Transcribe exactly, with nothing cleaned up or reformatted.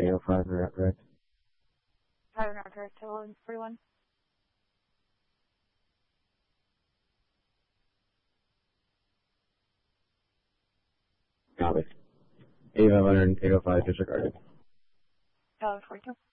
eight oh five, are not correct. Pattern not correct to eleven forty-one. Copy. eight oh five, eight oh five disregarded. eleven forty-two.